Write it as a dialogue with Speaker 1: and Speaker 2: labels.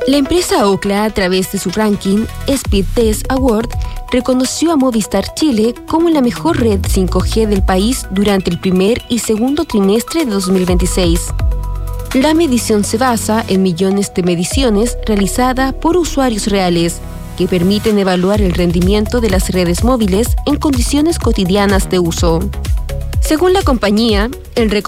Speaker 1: La empresa Ookla, a través de su ranking Speedtest Award, reconoció a Movistar Chile como la mejor red 5G del país durante el primer y segundo trimestre de 2026. La medición se basa en millones de mediciones realizadas por usuarios reales, que permiten evaluar el rendimiento de las redes móviles en condiciones cotidianas de uso. Según la compañía, el